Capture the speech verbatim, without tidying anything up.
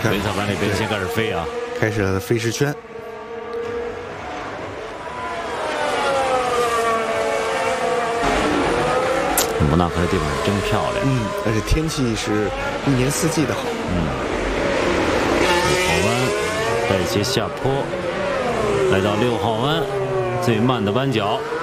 维萨班那边先开始飞啊， 开始了飞石圈。 摩纳哥的地方真漂亮。 嗯，而且天气是一年四季的好。 嗯，五号弯带些下坡，来到六号弯，最慢的弯角。